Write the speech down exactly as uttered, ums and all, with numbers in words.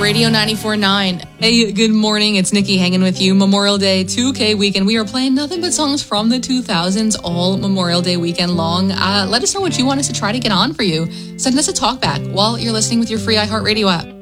Radio ninety-four point nine. Hey, good morning. It's Nikki hanging with you. Memorial Day two K weekend. We are playing nothing but songs from the two thousands all Memorial Day weekend long. Uh, let us know what you want us to try to get on for you. Send us a talk back while you're listening with your free iHeartRadio app.